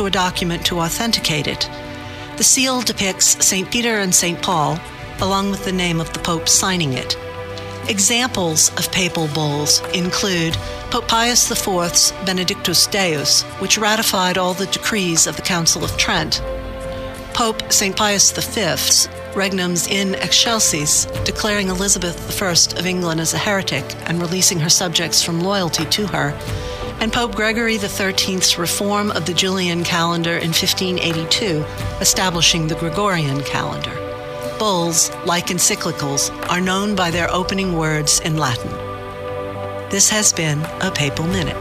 to a document to authenticate it. The seal depicts St. Peter and St. Paul, along with the name of the Pope signing it. Examples of papal bulls include Pope Pius IV's Benedictus Deus, which ratified all the decrees of the Council of Trent, Pope St. Pius V's Regnums in Excelsis, declaring Elizabeth I of England as a heretic and releasing her subjects from loyalty to her, and Pope Gregory XIII's reform of the Julian calendar in 1582, establishing the Gregorian calendar. Bulls, like encyclicals, are known by their opening words in Latin. This has been a Papal Minute.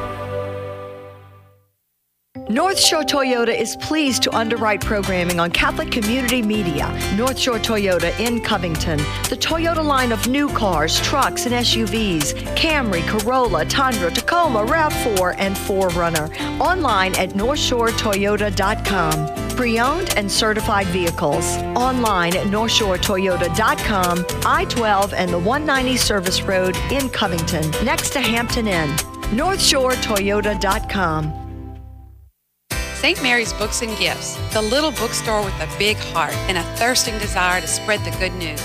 North Shore Toyota is pleased to underwrite programming on Catholic Community Media. North Shore Toyota in Covington. The Toyota line of new cars, trucks, and SUVs. Camry, Corolla, Tundra, Tacoma, RAV4, and 4Runner. Online at NorthShoreToyota.com. Pre-owned and certified vehicles. Online at NorthShoreToyota.com. I-12 and the 190 Service Road in Covington, next to Hampton Inn. NorthShoreToyota.com. St. Mary's Books and Gifts, the little bookstore with a big heart and a thirsting desire to spread the good news.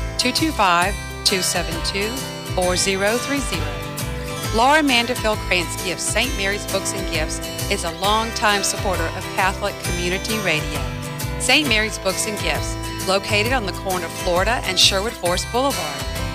225-272-4030. Laura Manderfield Krantz Gifts St. Mary's Books and Gifts is a longtime supporter of Catholic Community Radio. St. Mary's Books and Gifts, located on the corner of Florida and Sherwood Forest Boulevard.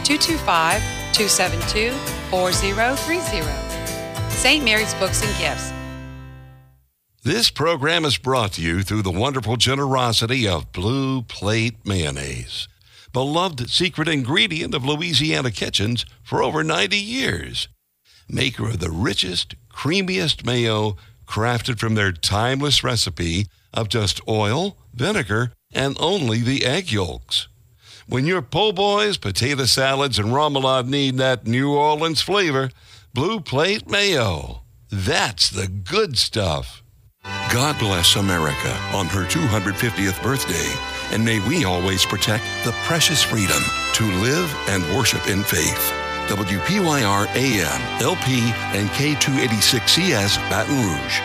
225-272-4030. St. Mary's Books and Gifts. This program is brought to you through the wonderful generosity of Blue Plate Mayonnaise, beloved secret ingredient of Louisiana kitchens for over 90 years. Maker of the richest, creamiest mayo, crafted from their timeless recipe of just oil, vinegar, and only the egg yolks. When your po' boys, potato salads, and remoulade need that New Orleans flavor, Blue Plate Mayo. That's the good stuff. God bless America on her 250th birthday, and may we always protect the precious freedom to live and worship in faith. WPYR AM, LP, and K286CS Baton Rouge.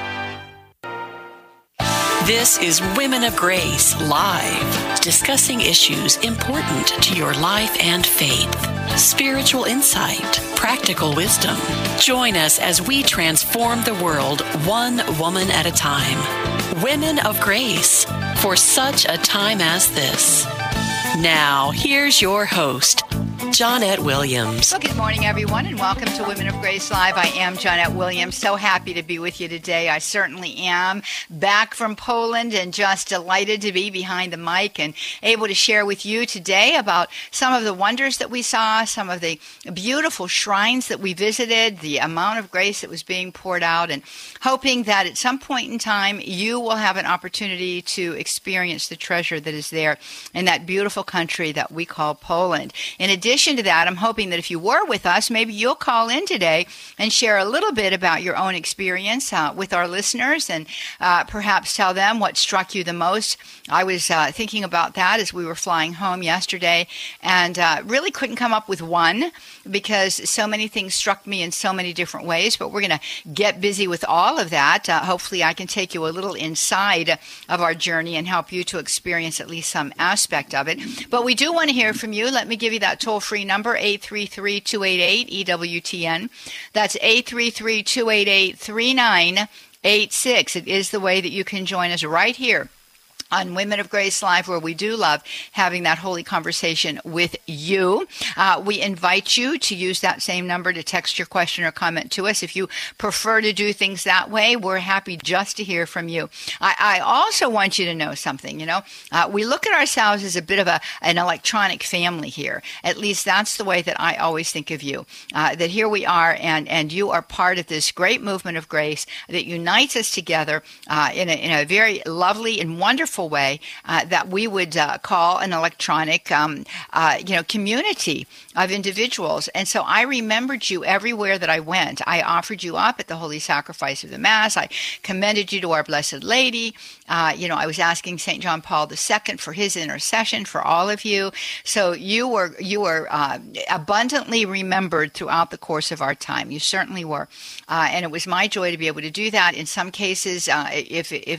This is Women of Grace Live, discussing issues important to your life and faith. Spiritual insight, practical wisdom. Join us as we transform the world one woman at a time. Women of Grace, for such a time as this. Now, here's your host, Johnette Williams. Well, good morning, everyone, and welcome to Women of Grace Live. I am Johnette Williams. So happy to be with you today. I certainly am. Back from Poland and just delighted to be behind the mic and able to share with you today about some of the wonders that we saw, some of the beautiful shrines that we visited, the amount of grace that was being poured out, and hoping that at some point in time you will have an opportunity to experience the treasure that is there in that beautiful country that we call Poland. In addition to that, I'm hoping that if you were with us, maybe you'll call in today and share a little bit about your own experience with our listeners and perhaps tell them what struck you the most. I was thinking about that as we were flying home yesterday and really couldn't come up with one because so many things struck me in so many different ways, but we're going to get busy with all of that. Hopefully I can take you a little inside of our journey and help you to experience at least some aspect of it. But we do want to hear from you. Let me give you that toll-free number, 833-288-EWTN. That's 833-288-3986. It is the way that you can join us right here on Women of Grace Live, where we do love having that holy conversation with you. We invite you to use that same number to text your question or comment to us. If you prefer to do things that way, we're happy just to hear from you. I also want you to know something. We look at ourselves as a bit of an electronic family here. At least that's the way that I always think of you. That here we are, and you are part of this great movement of grace that unites us together in a very lovely and wonderful way that we would call an electronic, community of individuals. And so I remembered you everywhere that I went. I offered you up at the Holy Sacrifice of the Mass. I commended you to Our Blessed Lady. I was asking St. John Paul II for his intercession for all of you. So you were abundantly remembered throughout the course of our time. You certainly were. And it was my joy to be able to do that. In some cases, if